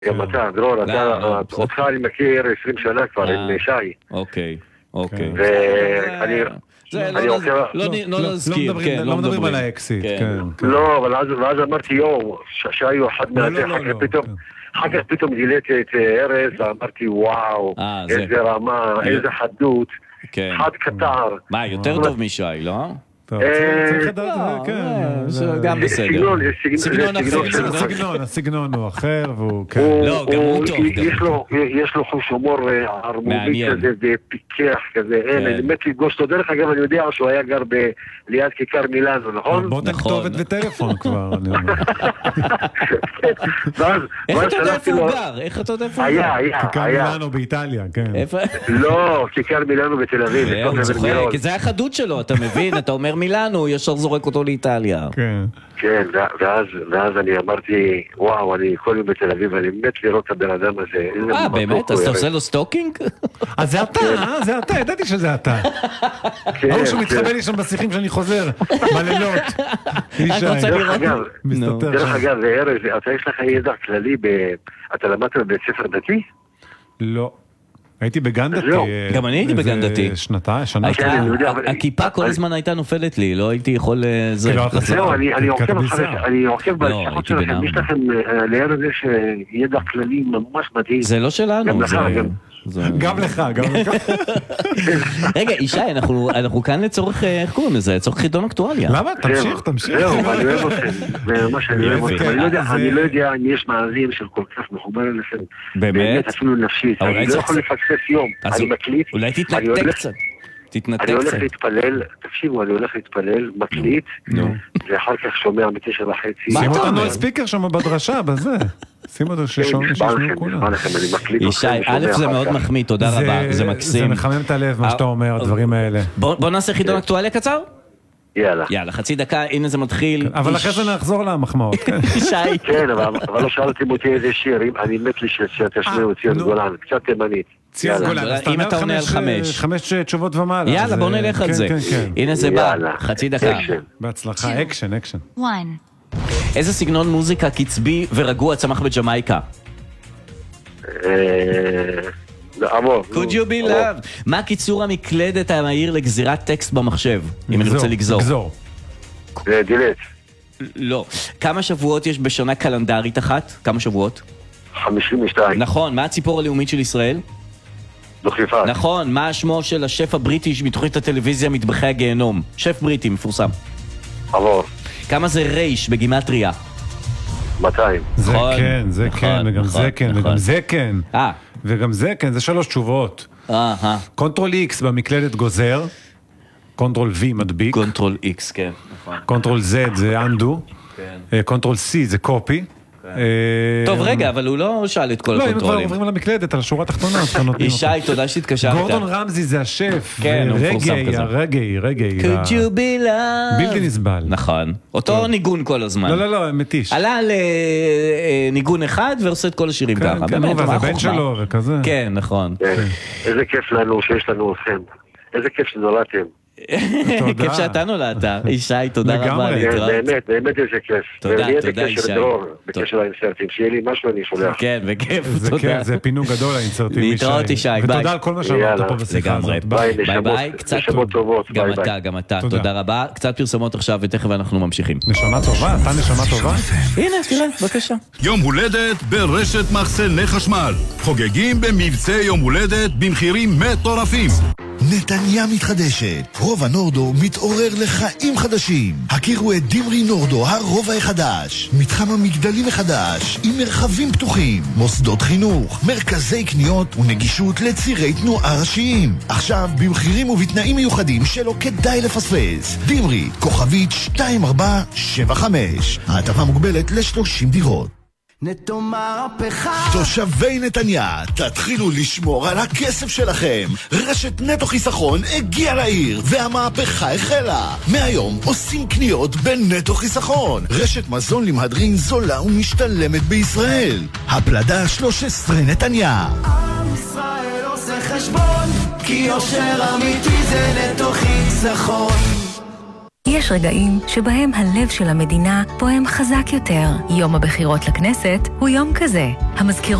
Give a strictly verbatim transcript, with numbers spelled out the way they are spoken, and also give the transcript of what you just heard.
גם אתה, דרור, אותך אני מכיר עשרים שנה כבר, עם שי. אוקיי, אוקיי. ואני... לא נזכיר, כן, לא מדברים על האקסיט, כן. לא, אבל אז אמרתי, יו, שי הוא אחד מהזה, אחר כך פתאום גיליתי את ארז, ואמרתי, וואו, איזה רמה, איזה חדות, חד קטר. מה, יותר טוב משי, לא? צריך לדעת, כן. גם בסדר. סגנון אחר. סגנון, הסגנון הוא אחר, והוא... לא, גם הוא טוב. יש לו חוש הומור ערמומי כזה, ופיקח כזה, אני מת לפגוש אותו. דרך אגב, אני יודע שהוא היה גר ליד כיכר מילאנו, נכון? בוא תן כתובת וטלפון כבר, אני אומר. איך אתה יודע איפה הוא גר? איך אתה יודע איפה הוא גר? היה, היה. כיכר מילאנו באיטליה, כן. לא, כיכר מילאנו בתל אביב. הוא צוחק, כי זה החדות שלו, אתה מבין? אתה אומר מילאנו, ישר זורק אותו לאיטליה. כן. כן, ואז אני אמרתי, וואו, אני כל יום בתל אביב, אני מת לראות את הבן אדם הזה. אה, באמת? אז אתה עושה לו סטוקינג? אז זה אתה, אה? זה אתה, ידעתי שזה אתה. ההוא שהוא מתחבא לי שם בשיחים שאני חוזר, בלילות. דרך אגב, ארז, אתה יש לך ידע כללי, אתה למדת בבית ספר דתי? לא. הייתי בגן דתי. גם אני הייתי בגן דתי. שנתיים, שנה. הכיפה כל הזמן הייתה נופלת לי, לא הייתי יכול... זהו, אני עוקב בהשלכות שלכם, יש לכם ליד הזה שידע כללי ממש מדהים. זה לא שלנו. גם לך, גם לך. רגע, ישי, אנחנו כאן לצורך, איך קוראים לזה? לצורך חידון אקטואליה. למה? תמשיך, תמשיך. זהו, אני אוהב אתכם. ממש אני אוהב אתכם. אני לא יודע אם יש מאזין של כל כך מחובר אליכם. באמת? אפילו נפשית. אני לא יכול לפספס יום. אני מקליט. אולי תתנתק קצת. אני הולך להתפלל, תקשיבו, אני הולך להתפלל, מקליט, ואחר כך שומע בתשע וחצי. שים אותנו על ספיקר שם בדרשה, בזה. שים אותו ששומעים ששמעו כולם. ישי, א' זה מאוד מחמיא, תודה רבה, זה מקסים. זה מחמם את הלב, מה שאתה אומר, הדברים האלה. בוא נעשה חידון אקטואליה קצר? יאללה. יאללה, חצי דקה, הנה זה מתחיל. אבל אחרי זה נחזור למחמאות. ישי. כן, אבל לא שאלתם אותי איזה שיר, אני מת לי שתשמעו ציון גולן, קצת תימנית. ציון גולן, אם אתה עונה על חמש. חמש תשובות ומעלה. יאללה, בוא נלך על זה. הנה זה בא, חצי דקה. בהצלחה, אקשן, אקשן. איזה סגנון מוזיקה קצבי ורגוע צמח בג'מייקה? Could you be loved? מה קיצור המקלדת המהיר לגזירת טקסט במחשב? אם אני רוצה לגזור. לגזור. דילט. לא. כמה שבועות יש בשנה קלנדרית אחת? כמה שבועות? חמישים ושתיים. נכון. מה הציפור הלאומית של ישראל? דוכיפה. נכון. מה השמו של השף הבריטי מתוכנית הטלוויזיה מטבחי הגיהנום? שף בריטי מפורסם. עבור. כמה זה רייש בגימטריה? מאתיים. זה כן, זה כן, וגם זה כן, וגם זה כן. אה. וגם זה כן, זה שלוש תשובות. אהה. קונטרול X במקלדת גוזר, קונטרול V מדביק. קונטרול X, כן, נכון. קונטרול Z זה undo, קונטרול C זה copy. טוב, רגע, אבל הוא לא שאל את כל לא, אם הקונטרולים. כבר עוברים על המקלדת, על השורה התחתונה. ישי, תודה שהתקשרת. גורדון רמזי זה השף. כן, הוא מפורסם כזה. רגעי, רגעי. Could you be loved? בלתי נסבל. נכון. אותו ניגון כל הזמן. לא, לא, לא, מתיש. עלה לניגון אחד ועושה את כל השירים ככה. כן, כן, זה הבן שלו וכזה. כן, נכון. איזה כיף לנו שיש לנו אתכם. איזה כיף שנולדתם. כיף שאתה נולדת, ישי, תודה רבה. באמת, באמת איזה כיף. תודה, תודה ישי. בקשר לאינסרטים, שיהיה לי משהו אני שולח. כן, בכיף, תודה. זה פינוק גדול האינסרטים. להתראות ישי, ביי. ותודה על כל מה שאמרת פה בשיחה הזאת. ביי, ביי, נשמות טובות. גם אתה, גם אתה, תודה רבה. קצת פרסומות עכשיו ותכף אנחנו ממשיכים. נשמה טובה, אתה נשמה טובה? הנה, תראה, בבקשה. יום הולדת ברשת מחסני חשמל. חוגגים במבצע יום הולדת במחירים מטורפים. נתניה מתחדשת. רובע נורדו מתעורר לחיים חדשים. הכירו את דימרי נורדו, הרובע החדש. מתחם המגדלים החדש, עם מרחבים פתוחים, מוסדות חינוך, מרכזי קניות ונגישות לצירי תנועה ראשיים. עכשיו במחירים ובתנאים מיוחדים שלא כדאי לפספס. דימרי, כוכבית שתיים ארבע שבע חמש. ההטבה מוגבלת ל-שלושים דירות. נטו מהפכה. תושבי נתניה, תתחילו לשמור על הכסף שלכם. רשת נטו חיסכון הגיע לעיר והמהפכה החלה. מהיום עושים קניות בנטו חיסכון, רשת מזון למהדרין זולה ומשתלמת בישראל. הפלדה שלוש עשרה נתניה. עם ישראל עושה חשבון, כי יושר אמיתי זה נטו חיסכון. יש רגעים שבהם הלב של המדינה פועם חזק יותר. יום הבחירות לכנסת הוא יום כזה. המזכירות